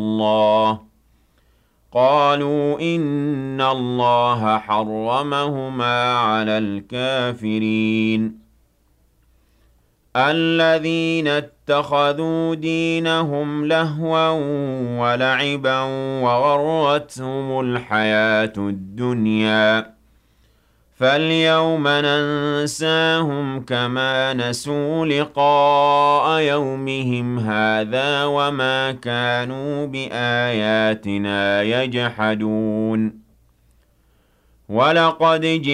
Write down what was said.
اللَّهِ قَالُوا إِنَّ اللَّهَ حَرَّمَهُمَا عَلَى الْكَافِرِينَ الَّذِينَ اتَّخَذُوا دِينَهُمْ لَهْوًا وَلَعِبًا وَغَرَّتْهُمُ الْحَيَاةُ الدُّنْيَا فَالْيَوْمَ نَنسَاهُمْ كَمَا نَسُوا لِقَاءَ يَوْمِهِمْ هَٰذَا وَمَا كَانُوا بِآيَاتِنَا يَجْحَدُونَ